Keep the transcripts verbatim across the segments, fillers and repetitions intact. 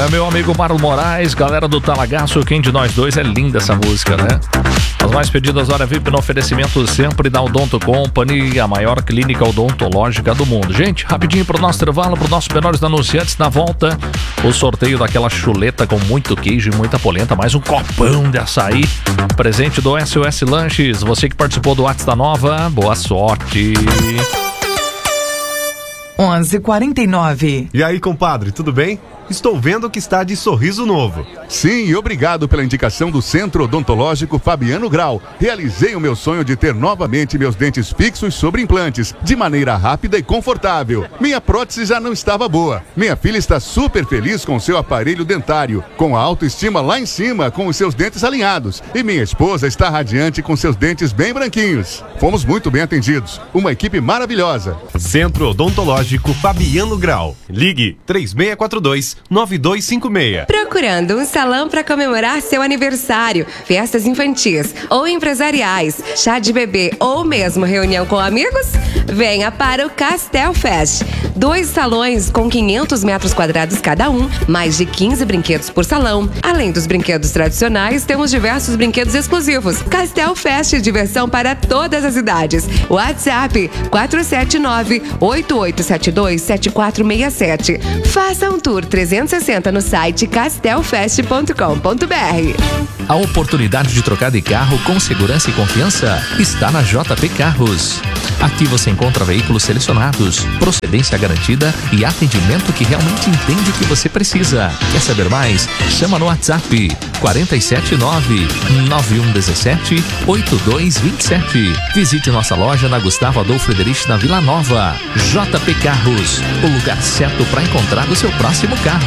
É, meu amigo Marlon Moraes, galera do Talagaço, quem de nós dois? É linda essa música, né? As mais pedidas hora V I P no oferecimento sempre da Odonto Company, a maior clínica odontológica do mundo. Gente, rapidinho pro nosso intervalo, pro nossos menores anunciantes, na volta, o sorteio daquela chuleta com muito queijo e muita polenta, mais um copão de açaí, presente do S O S Lanches. Você que participou do WhatsApp da Nova, boa sorte. onze e quarenta e nove. E aí, compadre, tudo bem? Estou vendo que está de sorriso novo. Sim, e obrigado pela indicação do Centro Odontológico Fabiano Grau. Realizei o meu sonho de ter novamente meus dentes fixos sobre implantes, de maneira rápida e confortável. Minha prótese já não estava boa. Minha filha está super feliz com seu aparelho dentário, com a autoestima lá em cima, com os seus dentes alinhados. E minha esposa está radiante com seus dentes bem branquinhos. Fomos muito bem atendidos. Uma equipe maravilhosa. Centro Odontológico Fabiano Grau. Ligue três seis quatro dois, nove dois cinco seis. Procurando um salão para comemorar seu aniversário, festas infantis ou empresariais, chá de bebê ou mesmo reunião com amigos? Venha para o Castel Fest. Dois salões com quinhentos metros quadrados cada um, mais de quinze brinquedos por salão. Além dos brinquedos tradicionais, temos diversos brinquedos exclusivos. Castel Fest, diversão para todas as idades. WhatsApp quatro sete nove, oito oito sete dois, sete quatro seis sete. Faça um tour trezentos e sessenta no site castel fest ponto com ponto b r. A oportunidade de trocar de carro com segurança e confiança está na J P Carros. Aqui você encontra veículos selecionados, procedência garantida e atendimento que realmente entende o que você precisa. Quer saber mais? Chama no WhatsApp quatro sete nove, nove um um sete, oito dois dois sete. Visite nossa loja na Gustavo Adolfo Frederich, na Vila Nova. J P Carros, o lugar certo para encontrar o seu próximo carro.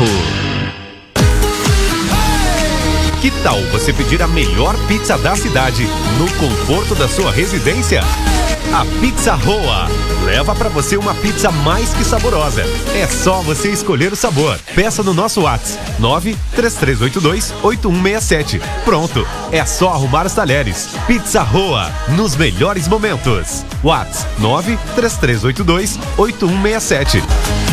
Que tal você pedir a melhor pizza da cidade no conforto da sua residência? A Pizza Roa leva para você uma pizza mais que saborosa. É só você escolher o sabor. Peça no nosso WhatsApp nove três três oito dois, oito um seis sete. Pronto, é só arrumar os talheres. Pizza Roa, nos melhores momentos. WhatsApp nove três três oito dois, oito um seis sete.